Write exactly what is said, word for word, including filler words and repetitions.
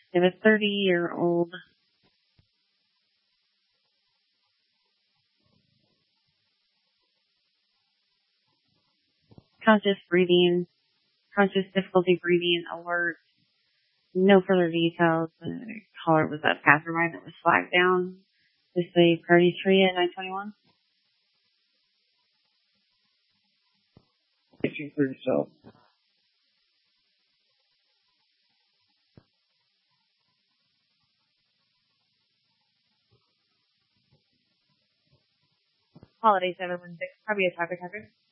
They have a thirty-year-old conscious breathing, conscious difficulty breathing alert. No further details. The caller was a passerby that was flagged down. This is a priority tree at nine twenty-one. Issue for yourself. Holiday seven one six, probably a traffic hazard.